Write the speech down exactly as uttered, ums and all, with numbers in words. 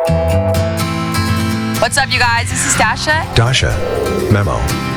What's up, you guys? This is Dasha. Dasha, Memo.